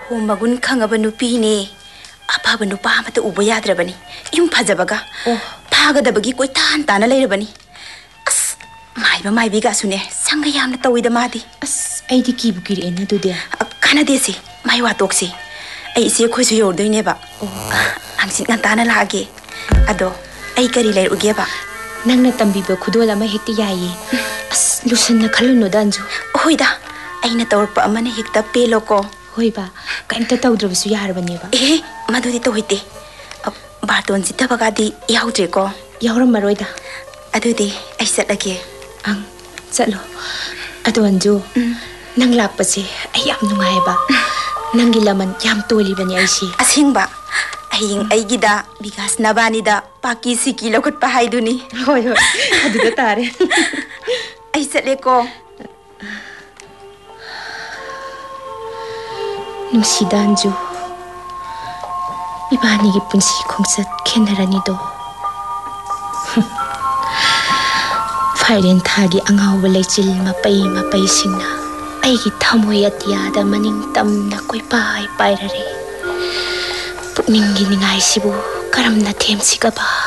Magun khangaba nupine. Apaba nupa amata uba yadrabani. Yum fajabaga. Phagadabagi koitan tana lairabani. As maiba maibiga sune sanga yamna tawida madi. As aidi kibu kirena dude. Kana desi mai watoksi. Ai isi khoisu yordoineba. Angsin ngantana lage. Ado ai kari lair ugeba. Nangna tambiba khudola ma hekti yayi. As lusanna khaluno danju. Hoida aina tawrpa amane hekta peloko. Hoiba kaimta tawdrabsu yarbaneba. Madudi to hoite. Barton sitabagadi yaudre ko. Yauram maroida. Adudi ai satlage. Ang satlo. Ado anju. Nang lakpase ay yam nungayba. Nanggi laman yam tolibani aisi. Asingba. Aying ay gida bigas nabanida paki siki lokot pahayduni. Hoy hoy. Aduda tare. Ay satle ko. Nungsida anju. Ibanigi punsi khongsat khenaranido. Fairen thagi angawba leichil mapai singna aigi thamoi atiyada maning tamna koi pai pairare. Pukningi ningai sibu karamna themsigaba.